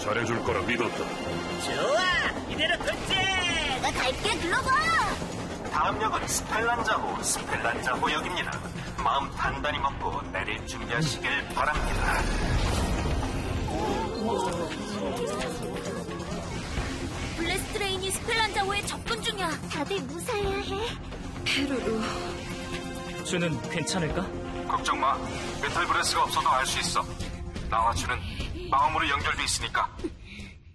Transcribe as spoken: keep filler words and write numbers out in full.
잘해줄 거라 믿었다. 좋아, 이대로 둘째. 나 갈게, 글로버. 다음 역은 스펠란자호, 스펠란자호 역입니다. 마음 단단히 먹고 내릴 준비하시길 바랍니다. 블래스트레인이 스펠란자호에 접근 중이야. 다들 무사해야 해. 페루루, 주는 괜찮을까? 걱정 마. 메탈 브레스가 없어도 알 수 있어. 나와 주는 마음으로 연결돼 있으니까.